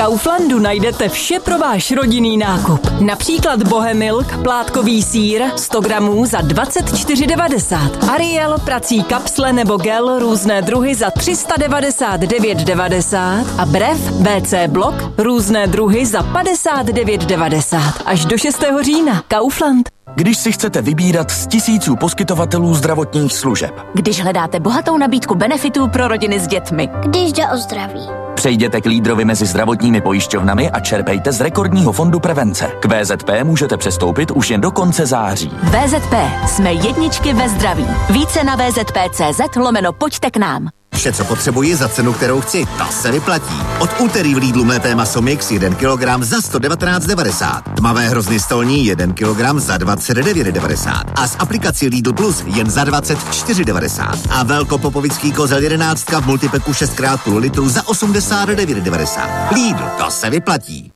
Kauflandu najdete vše pro váš rodinný nákup. Například Bohemilk, plátkový sýr, 100 gramů za 24,90. Ariel, prací kapsle nebo gel, různé druhy za 399,90. A Brev, WC blok, různé druhy za 59,90. Až do 6. října. Kaufland. Když si chcete vybírat z tisíců poskytovatelů zdravotních služeb. Když hledáte bohatou nabídku benefitů pro rodiny s dětmi. Když jde o zdraví. Přejděte k lídrovi mezi zdravotními pojišťovnami a čerpejte z rekordního fondu prevence. K VZP můžete přestoupit už jen do konce září. VZP. Jsme jedničky ve zdraví. Více na vzp.cz/pojďte k nám. Vše, co potřebuji za cenu, kterou chci, to se vyplatí. Od úterý v Lidlu mlété maso mix 1 kg za 119,90. Tmavé hrozny stolní 1 kg za 29,90. A z aplikací Lidl Plus jen za 24,90. A velkopopovický kozel 11 v multipeku 6x půl litru za 89,90. Lidl, to se vyplatí.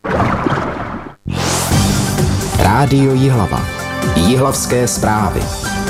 Rádio Jihlava. Jihlavské zprávy.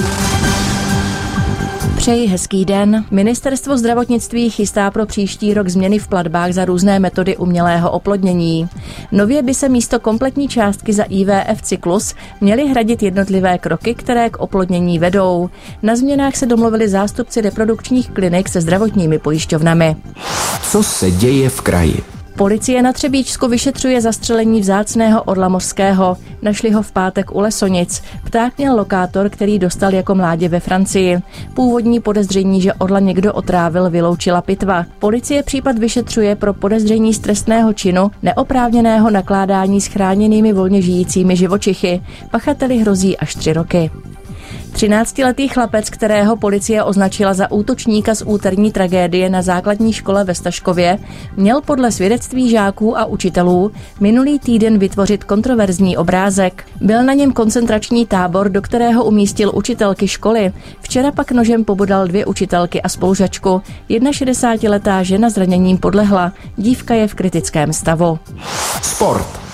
Přeji hezký den. Ministerstvo zdravotnictví chystá pro příští rok změny v platbách za různé metody umělého oplodnění. Nově by se místo kompletní částky za IVF cyklus měly hradit jednotlivé kroky, které k oplodnění vedou. Na změnách se domluvili zástupci reprodukčních klinik se zdravotními pojišťovnami. Co se děje v kraji? Policie na Třebíčsku vyšetřuje zastřelení vzácného orla mořského. Našli ho v pátek u Lesonic. Pták měl lokátor, který dostal jako mládě ve Francii. Původní podezření, že orla někdo otrávil, vyloučila pitva. Policie případ vyšetřuje pro podezření z trestného činu neoprávněného nakládání s chráněnými volně žijícími živočichy. Pachateli hrozí až 3 roky. 13letý chlapec, kterého policie označila za útočníka z úterní tragédie na základní škole ve Staškově, měl podle svědectví žáků a učitelů minulý týden vytvořit kontroverzní obrázek. Byl na něm koncentrační tábor, do kterého umístil učitelky školy. Včera pak nožem pobodal 2 učitelky a spolužačku. 61letá žena zraněním podlehla. Dívka je v kritickém stavu. Sport.